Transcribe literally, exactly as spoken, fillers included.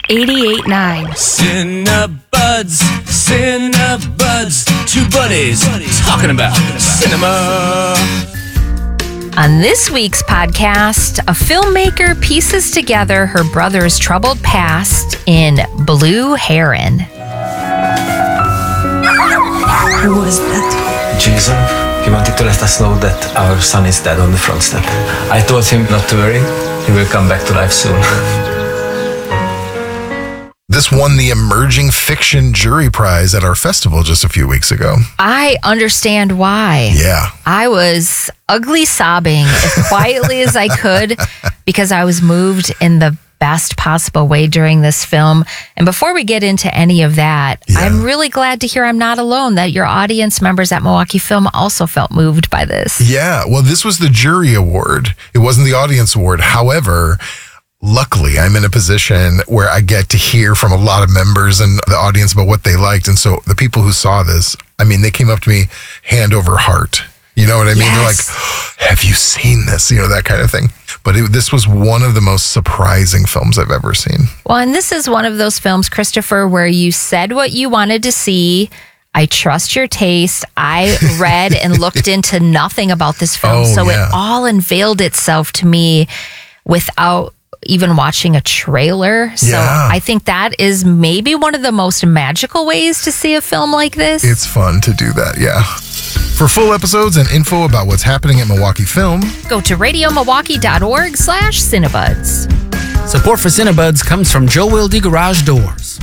eighty-eight point nine. Cinebuds, Cinebuds, two buddies talking about cinema. On this week's podcast, a filmmaker pieces together her brother's troubled past in Blue Heron. Who was that? Jason, he wanted to let us know that our son is dead on the front step. I told him not to worry, he will come back to life soon. This won the Emerging Fiction Jury Prize at our festival just a few weeks ago. I understand why. Yeah. I was ugly sobbing as quietly as I could because I was moved in the best possible way during this film. And before we get into any of that, yeah. I'm really glad to hear I'm not alone, that your audience members at Milwaukee Film also felt moved by this. Yeah. Well, this was the jury award. It wasn't the audience award. However, luckily, I'm in a position where I get to hear from a lot of members and the audience about what they liked. And so the people who saw this, I mean, they came up to me hand over heart. You know what I mean? Yes. They're like, have you seen this? You know, that kind of thing. But it, this was one of the most surprising films I've ever seen. Well, and this is one of those films, Christopher, where you said what you wanted to see. I trust your taste. I read and looked into nothing about this film. Oh, so yeah. it all unveiled itself to me without even watching a trailer. So Yeah. I think that is maybe one of the most magical ways to see a film like this. It's fun to do that, yeah. For full episodes and info about what's happening at Milwaukee Film, go to radiomilwaukee.org slash Cinebuds. Support for Cinebuds comes from Joe Wilde Garage Doors.